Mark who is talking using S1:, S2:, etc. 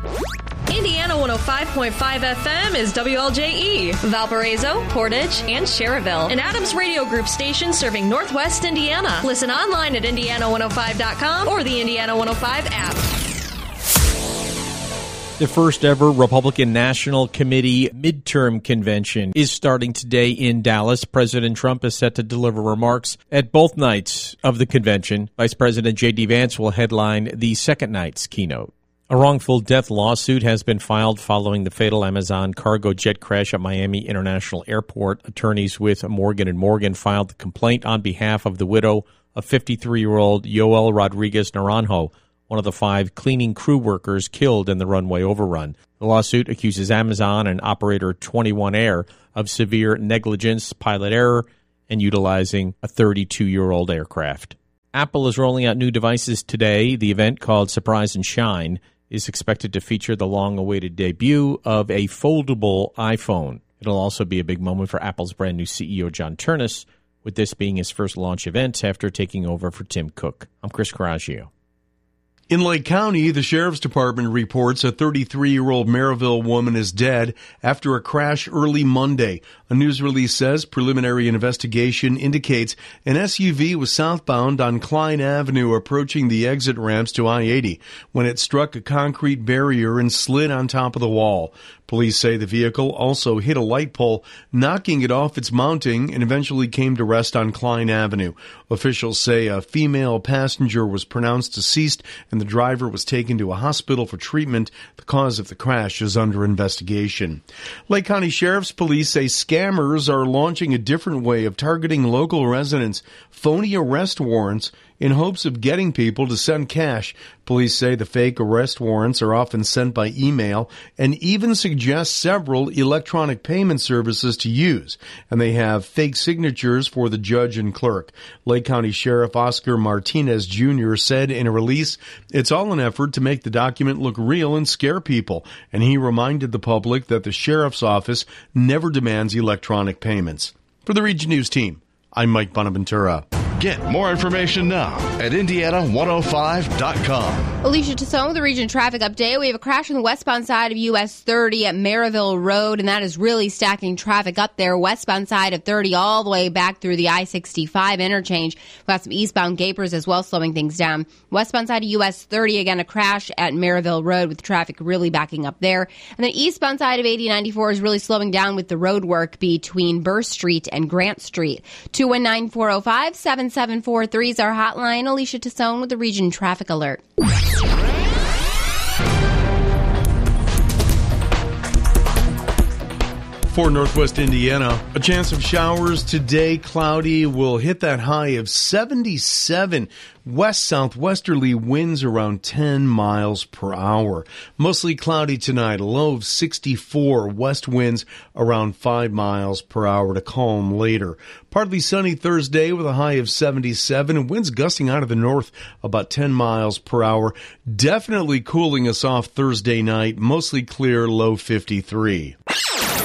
S1: Indiana 105.5 FM is WLJE, Valparaiso, Portage, and Cherryville. An Adams Radio Group station serving Northwest Indiana. Listen online at Indiana105.com or the Indiana 105 app.
S2: The first ever Republican National Committee midterm convention is starting today in Dallas. President Trump is set to deliver remarks at both nights of the convention. Vice President J.D. Vance will headline the second night's keynote. A wrongful death lawsuit has been filed following the fatal Amazon cargo jet crash at Miami International Airport. Attorneys with Morgan & Morgan filed the complaint on behalf of the widow of 53-year-old Yoel Rodriguez Naranjo, one of the 5 cleaning crew workers killed in the runway overrun. The lawsuit accuses Amazon and operator 21 Air of severe negligence, pilot error, and utilizing a 32-year-old aircraft. Apple is rolling out new devices today. The event, called Surprise and Shine, is expected to feature the long-awaited debut of a foldable iPhone. It'll also be a big moment for Apple's brand new CEO, John Ternus, with this being his first launch event after taking over for Tim Cook. I'm Chris Coraggio.
S3: In Lake County, the Sheriff's Department reports a 33-year-old Maryville woman is dead after a crash early Monday. A news release says preliminary investigation indicates an SUV was southbound on Klein Avenue approaching the exit ramps to I-80 when it struck a concrete barrier and slid on top of the wall. Police say the vehicle also hit a light pole, knocking it off its mounting, and eventually came to rest on Klein Avenue. Officials say a female passenger was pronounced deceased and the driver was taken to a hospital for treatment. The cause of the crash is under investigation. Lake County Sheriff's Police say scammers are launching a different way of targeting local residents, phony arrest warrants, in hopes of getting people to send cash. Police say the fake arrest warrants are often sent by email and even suggest several electronic payment services to use, and they have fake signatures for the judge and clerk. Lake County Sheriff Oscar Martinez Jr. said in a release, it's all an effort to make the document look real and scare people, and he reminded the public that the sheriff's office never demands electronic payments. For the Region News team, I'm Mike Bonaventura.
S4: Get more information now at Indiana105.com.
S5: Alicia Tassone with the Region Traffic Update. We have a crash on the westbound side of US 30 at Maryville Road, and that is really stacking traffic up there. Westbound side of 30 all the way back through the I-65 interchange. We've got some eastbound gapers as well, slowing things down. Westbound side of US 30, again, a crash at Maryville Road with traffic really backing up there. And then eastbound side of 8094 is really slowing down with the road work between Burr Street and Grant Street. 219-405-7743 is our hotline. Alicia Tassone with the Region Traffic Alert.
S3: For Northwest Indiana, a chance of showers today. Cloudy, will hit that high of 77. West-southwesterly winds around 10 miles per hour. Mostly cloudy tonight, a low of 64. West winds around 5 miles per hour to calm later. Partly sunny Thursday with a high of 77 and winds gusting out of the north about 10 miles per hour. Definitely cooling us off Thursday night, mostly clear, low 53.